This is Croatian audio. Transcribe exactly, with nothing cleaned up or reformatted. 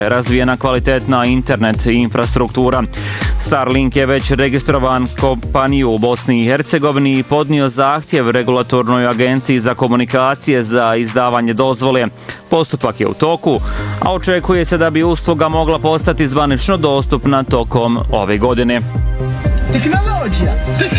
razvijena kvalitetna internet infrastruktura. Starlink je već registrovan kompaniju u Bosni i Hercegovini i podnio zahtjev regulatornoj agenciji za komunikacije za izdavanje dozvole. Postupak je u toku, a očekuje se da bi usluga mogla postati zvanično dostupna tokom ove godine. Tehnologija!